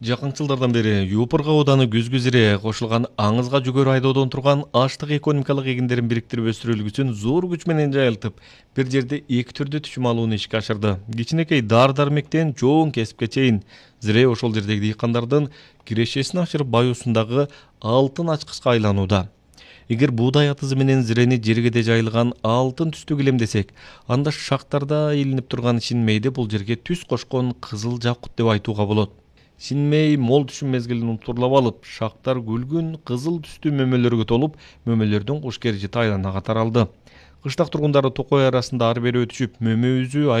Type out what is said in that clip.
Жакын жылдардан бери Юпурга ооданы Күзгүзире кошулган аңызга жүгөрү айдоодон турган аштык экономикалык эгиндерин бириктирип өстүрөлүк үчүн зор күч менен жайылтып, бир жерде эки түрдүү түшүм алууну ишке ашырды. Кичинекей дары дармектен чоң кесипке чейин Зире ошол жердеги дыйкандардын кирешесин ашырып баюусундагы алтын ачкычка айланууда. Эгер буудай атызы менен зирени жергеде жайылган алтын түстүү килемдесек, анда шактарда илинип турган шинмейди бул жерге түс кошкон кызыл жакут деп айтууга болот. Шинмей мол түшүм мезгилин унутурлап алып, шактар күлгүн кызыл түстүү мөмөлөргө толуп, мөмөлөрдүн куш керижи Тайланага таралды. Кыштак тургундары токой арасында ары бери өтүшүп, мөмө үзүү